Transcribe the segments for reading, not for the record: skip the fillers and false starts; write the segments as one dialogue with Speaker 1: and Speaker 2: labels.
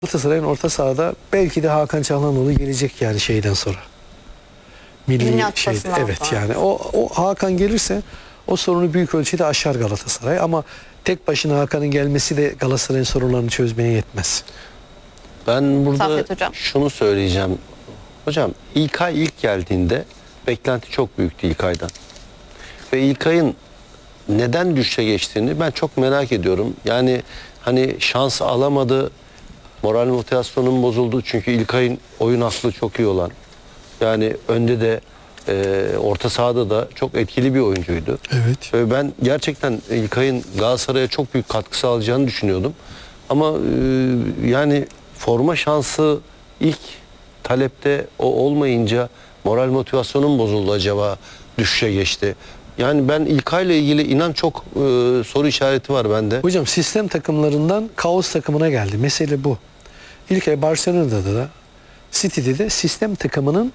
Speaker 1: Galatasaray'ın orta sahada belki de Hakan Çalhanoğlu gelecek yani şeyden sonra. Milli şey, evet
Speaker 2: sonra.
Speaker 1: yani o Hakan gelirse o sorunu büyük ölçüde aşar Galatasaray, ama tek başına Hakan'ın gelmesi de Galatasaray'ın sorunlarını çözmeye yetmez.
Speaker 3: Ben burada
Speaker 2: Saffet hocam.
Speaker 3: şunu söyleyeceğim. Hocam İlkay ilk geldiğinde beklenti çok büyüktü İlkay'dan. Ve İlkay'ın neden düşüşe geçtiğini ben çok merak ediyorum. Yani hani şans alamadı, moral motivasyonun bozuldu. Çünkü İlkay'ın oyun aklı çok iyi olan, yani önde de orta sahada da çok etkili bir oyuncuydu.
Speaker 1: Evet.
Speaker 3: Ve ben gerçekten İlkay'ın Galatasaray'a çok büyük katkı sağlayacağını düşünüyordum. Ama yani forma şansı ilk talepte o olmayınca moral motivasyonun bozuldu, acaba düşüşe geçti. Yani ben İlkay'la ilgili inan çok soru işareti var bende.
Speaker 1: Hocam sistem takımlarından kaos takımına geldi. Mesele bu. İlkay Barcelona'da da City'de de sistem takımının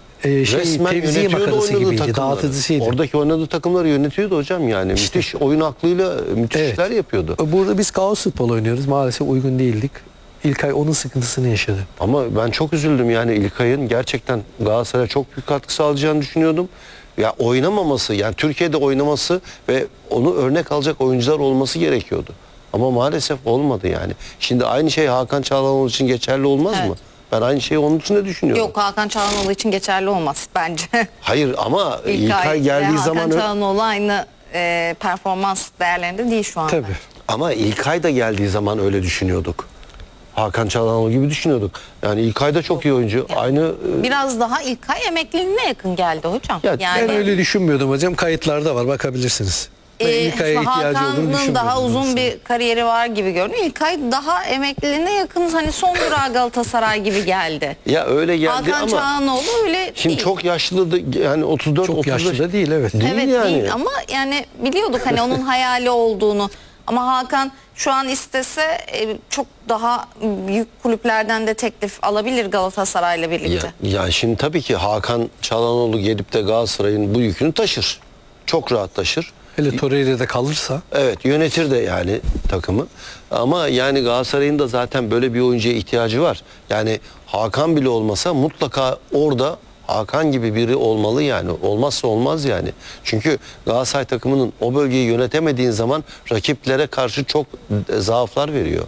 Speaker 3: Resmen
Speaker 1: tevzi
Speaker 3: yönetiyordu
Speaker 1: makarası
Speaker 3: oynadığı
Speaker 1: gibiydi,
Speaker 3: takımları.
Speaker 1: dağıtıcısıydı.
Speaker 3: Oradaki oynadığı takımları yönetiyordu hocam yani.
Speaker 1: İşte.
Speaker 3: Müthiş oyun aklıyla müthiş
Speaker 1: Evet.
Speaker 3: işler yapıyordu.
Speaker 1: Burada biz kaos futbol oynuyoruz. Maalesef uygun değildik. İlkay onun sıkıntısını yaşadı.
Speaker 3: Ama ben çok üzüldüm yani İlkay'ın gerçekten Galatasaray'a çok büyük katkı sağlayacağını düşünüyordum. Ya oynamaması, yani Türkiye'de oynaması ve onu örnek alacak oyuncular olması gerekiyordu. Ama maalesef olmadı yani. Şimdi aynı şey Hakan Çalhanoğlu için geçerli olmaz
Speaker 2: Evet.
Speaker 3: mı? Ben aynı şeyi onun için de düşünüyorum.
Speaker 2: Yok, Hakan Çalhanoğlu için geçerli olmaz bence.
Speaker 3: Hayır ama İlkay geldiği
Speaker 2: Hakan
Speaker 3: zaman...
Speaker 2: Çalhanoğlu aynı performans değerlerinde değil şu anda.
Speaker 1: Tabii.
Speaker 3: Ama İlkay da geldiği zaman öyle düşünüyorduk. Hakan Çalhanoğlu gibi düşünüyorduk. Yani İlkay da çok iyi oyuncu. Aynı
Speaker 2: Biraz daha İlkay emekliliğine yakın geldi hocam.
Speaker 3: Ya
Speaker 1: Ben öyle düşünmüyordum hocam. Kayıtlarda var, bakabilirsiniz. Ben İlkay'a ihtiyacı olduğunu
Speaker 2: Hakan'ın
Speaker 1: düşünmüyordum.
Speaker 2: daha uzun
Speaker 1: aslında.
Speaker 2: bir kariyeri var gibi görünüyor. İlkay daha emekliliğine yakın, hani son durağı Galatasaray gibi geldi.
Speaker 3: ya öyle geldi
Speaker 2: Hakan
Speaker 3: ama
Speaker 2: Çalhanoğlu öyle
Speaker 3: şimdi
Speaker 2: değil.
Speaker 3: çok yaşlı da, yani 34
Speaker 1: Çok
Speaker 3: 35
Speaker 1: yaşlı da değil, evet.
Speaker 3: Değil
Speaker 2: Evet
Speaker 3: yani.
Speaker 2: değil, ama yani biliyorduk hani onun hayali olduğunu. Ama Hakan şu an istese çok daha büyük kulüplerden de teklif alabilir Galatasaray'la birlikte.
Speaker 3: Ya şimdi tabii ki Hakan Çalhanoğlu gelip de Galatasaray'ın bu yükünü taşır. Çok rahat taşır.
Speaker 1: Hele Torreira'da kalırsa.
Speaker 3: Evet, yönetir de yani takımı. Ama yani Galatasaray'ın da zaten böyle bir oyuncuya ihtiyacı var. Yani Hakan bile olmasa mutlaka orada Hakan gibi biri olmalı yani. Olmazsa olmaz yani. Çünkü Galatasaray takımının o bölgeyi yönetemediğin zaman rakiplere karşı çok zaaflar veriyor.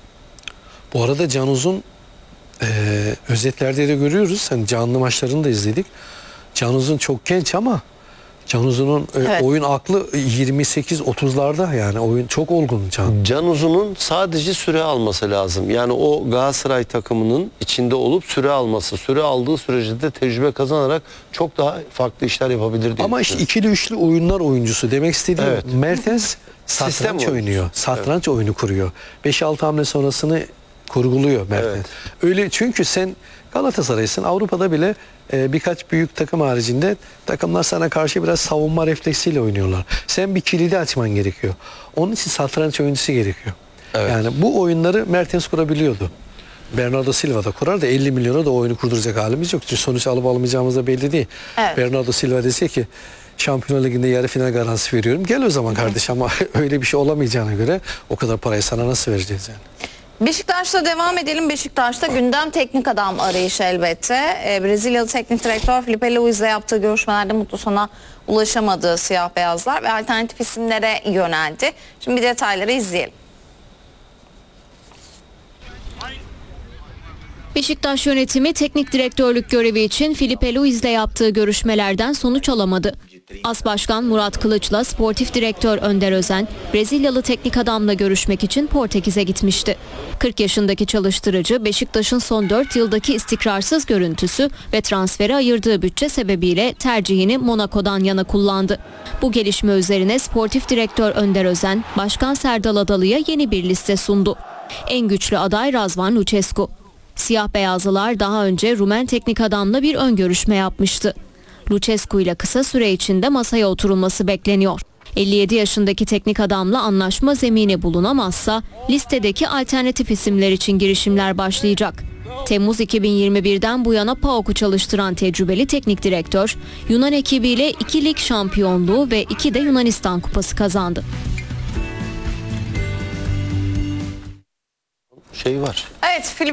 Speaker 1: Bu arada Can Uzun özetlerde de görüyoruz. Hani canlı maçlarını da izledik. Can Uzun çok genç ama Can Uzun'un
Speaker 2: Evet.
Speaker 1: oyun aklı 28-30'larda, yani oyun çok olgun Can.
Speaker 3: Can Uzun'un sadece süre alması lazım. Yani o Galatasaray takımının içinde olup süre alması. Süre aldığı sürece de tecrübe kazanarak çok daha farklı işler yapabilir diye
Speaker 1: Ama işte
Speaker 3: düşünüyorum.
Speaker 1: ikili üçlü oyunlar oyuncusu. Demek istediğim,
Speaker 3: Evet.
Speaker 1: Mertens satranç
Speaker 3: Sistem oyuncusu.
Speaker 1: oynuyor. Satranç oyunu kuruyor. 5-6 hamle sonrasını kurguluyor Mertens.
Speaker 3: Evet.
Speaker 1: Öyle, çünkü sen Galatasaray'sın. Avrupa'da bile birkaç büyük takım haricinde takımlar sana karşı biraz savunma refleksiyle oynuyorlar. Sen bir kilidi açman gerekiyor. Onun için satranç oyuncusu gerekiyor.
Speaker 3: Evet.
Speaker 1: Yani bu oyunları Mertens kurabiliyordu. Bernardo Silva da kurar da 50 milyona da oyunu kurduracak halimiz yok. Çünkü sonuç alıp alamayacağımız da belli değil.
Speaker 2: Evet.
Speaker 1: Bernardo Silva dese ki Şampiyonlar Ligi'nde yarı final garantisi veriyorum, gel o zaman kardeş, ama öyle bir şey olamayacağına göre o kadar parayı sana nasıl vereceğiz yani?
Speaker 2: Beşiktaş'ta devam edelim. Beşiktaş'ta gündem teknik adam arayışı elbette. Brezilyalı teknik direktör Filipe Luiz'le yaptığı görüşmelerde mutlu sona ulaşamadığı siyah beyazlar ve alternatif isimlere yöneldi. Şimdi bir detayları izleyelim.
Speaker 4: Beşiktaş yönetimi teknik direktörlük görevi için Filipe Luiz'le yaptığı görüşmelerden sonuç alamadı. As Başkan Murat Kılıç'la sportif direktör Önder Özen, Brezilyalı teknik adamla görüşmek için Portekiz'e gitmişti. 40 yaşındaki çalıştırıcı Beşiktaş'ın son 4 yıldaki istikrarsız görüntüsü ve transfere ayırdığı bütçe sebebiyle tercihini Monaco'dan yana kullandı. Bu gelişme üzerine sportif direktör Önder Özen, Başkan Serdal Adalı'ya yeni bir liste sundu. En güçlü aday Razvan Lucescu. Siyah beyazlılar daha önce Rumen teknik adamla bir ön görüşme yapmıştı. Lucescu ile kısa süre içinde masaya oturulması bekleniyor. 57 yaşındaki teknik adamla anlaşma zemini bulunamazsa listedeki alternatif isimler için girişimler başlayacak. Temmuz 2021'den bu yana PAOK'u çalıştıran tecrübeli teknik direktör, Yunan ekibiyle 2 lig şampiyonluğu ve 2 de Yunanistan kupası kazandı.
Speaker 3: Şey var.
Speaker 2: Evet, Filipe